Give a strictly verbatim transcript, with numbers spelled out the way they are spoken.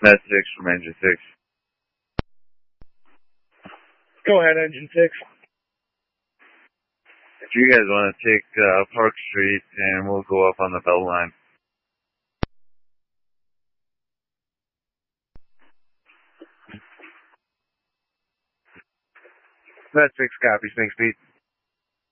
Med six from engine six. Go ahead, engine six. If you guys want to take uh, Park Street, and we'll go up on the belt line. Med six copies, thanks, Pete.